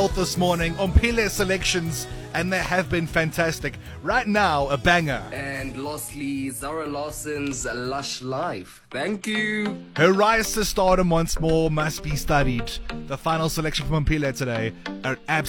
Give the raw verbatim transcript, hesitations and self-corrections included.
This morning on Pile selections, and they have been fantastic. Right now, a banger. And lastly, Zara Larson's Lush Life. Thank you. Her rise to stardom once more must be studied. The final selection from Pile today, an absolute